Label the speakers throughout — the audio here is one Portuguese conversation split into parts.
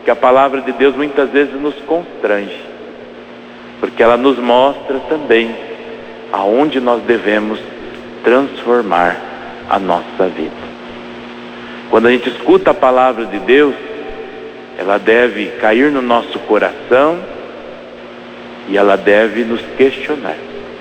Speaker 1: que a palavra de Deus muitas vezes nos constrange, porque ela nos mostra também aonde nós devemos transformar a nossa vida. Quando a gente escuta a palavra de Deus, ela deve cair no nosso coração e ela deve nos questionar.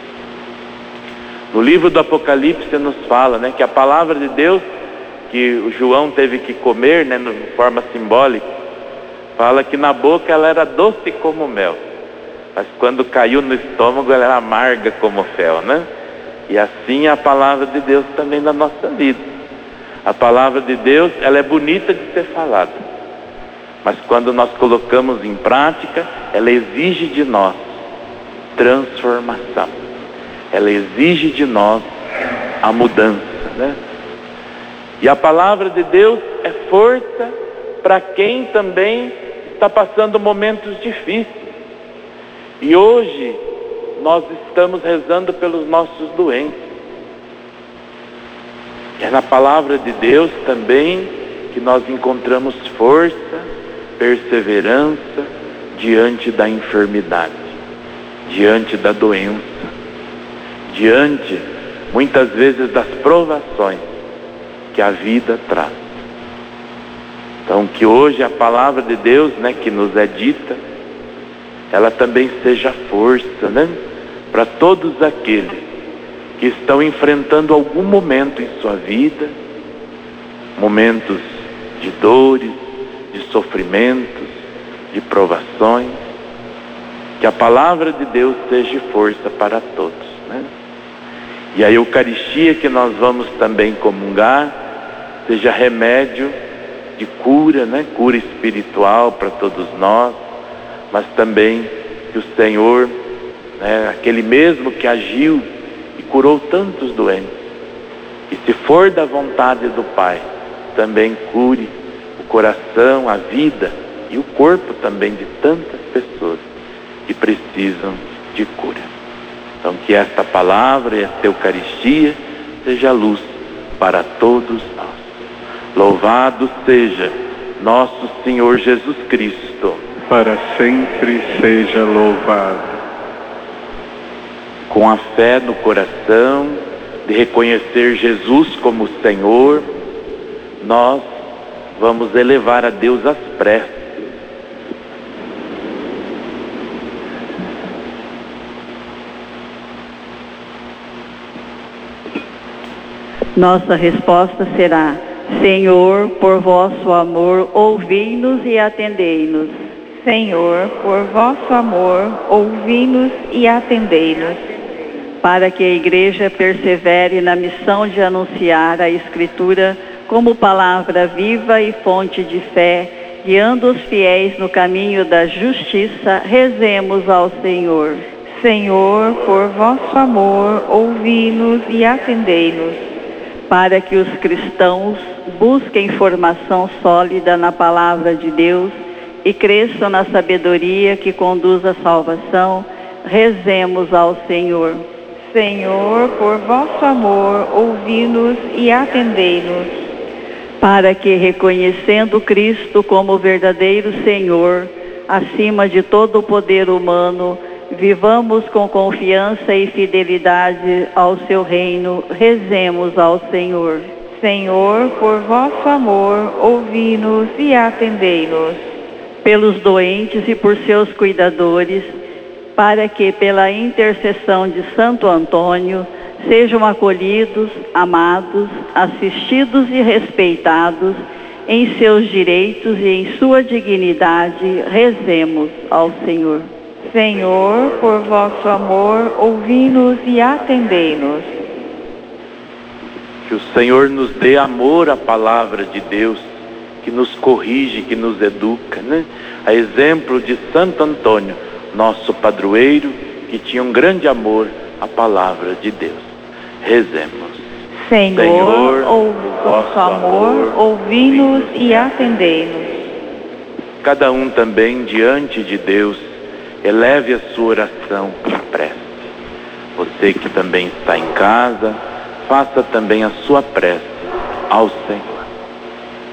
Speaker 1: No livro do Apocalipse nos fala, que a palavra de Deus, que o João teve que comer, de forma simbólica, fala que na boca ela era doce como mel, mas quando caiu no estômago ela era amarga como fel, E assim é a palavra de Deus também na nossa vida. A palavra de Deus, ela é bonita de ser falada, mas quando nós colocamos em prática, ela exige de nós transformação. Ela exige de nós a mudança, E a palavra de Deus é força para quem também está passando momentos difíceis. E hoje nós estamos rezando pelos nossos doentes. É na palavra de Deus também que nós encontramos força, perseverança diante da enfermidade, diante da doença, diante, muitas vezes, das provações que a vida traz. Então, que hoje a palavra de Deus, que nos é dita, ela também seja força, para todos aqueles que estão enfrentando algum momento em sua vida, momentos de dores, de sofrimentos, de provações, que a palavra de Deus seja força para todos, E a Eucaristia que nós vamos também comungar seja remédio de cura, cura espiritual para todos nós, mas também que o Senhor, aquele mesmo que agiu e curou tantos doentes, e se for da vontade do Pai, também cure o coração, a vida e o corpo também de tantas pessoas que precisam de cura. Então que esta palavra e esta Eucaristia seja luz para todos nós. Louvado seja nosso Senhor Jesus Cristo.
Speaker 2: Para sempre seja louvado.
Speaker 1: Com a fé no coração, de reconhecer Jesus como Senhor, nós vamos elevar a Deus as preces.
Speaker 3: Nossa resposta será: Senhor, por vosso amor, ouvi-nos e atendei-nos.
Speaker 4: Senhor, por vosso amor, ouvi-nos e atendei-nos.
Speaker 3: Para que a Igreja persevere na missão de anunciar a Escritura como palavra viva e fonte de fé, guiando os fiéis no caminho da justiça, rezemos ao Senhor.
Speaker 4: Senhor, por vosso amor, ouvi-nos e atendei-nos.
Speaker 3: Para que os cristãos busquem formação sólida na palavra de Deus e cresçam na sabedoria que conduz à salvação, rezemos ao Senhor.
Speaker 4: Senhor, por vosso amor, ouvi-nos e atendei-nos.
Speaker 3: Para que, reconhecendo Cristo como verdadeiro Senhor, acima de todo o poder humano, vivamos com confiança e fidelidade ao seu reino, rezemos ao Senhor.
Speaker 4: Senhor, por vosso amor, ouvi-nos e atendei-nos.
Speaker 3: Pelos doentes e por seus cuidadores, para que, pela intercessão de Santo Antônio, sejam acolhidos, amados, assistidos e respeitados em seus direitos e em sua dignidade, rezemos ao Senhor.
Speaker 4: Senhor, por vosso amor, ouvi-nos e atendei-nos.
Speaker 1: Que o Senhor nos dê amor à palavra de Deus, que nos corrige, que nos educa, A exemplo de Santo Antônio, nosso padroeiro, que tinha um grande amor à palavra de Deus. Rezemos.
Speaker 4: Senhor, vosso amor, ouvi-nos e atendei-nos.
Speaker 1: Cada um também diante de Deus, eleve a sua oração em prece. Você que também está em casa, faça também a sua prece ao Senhor.